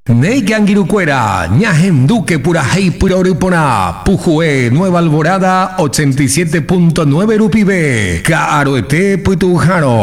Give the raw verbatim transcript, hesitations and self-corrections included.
Neigangirucuera, Ñajem Duque Purajei Puroripona, Pujue Nueva Alborada ochenta y siete punto nueve Rupibe, Caroete Putujaro.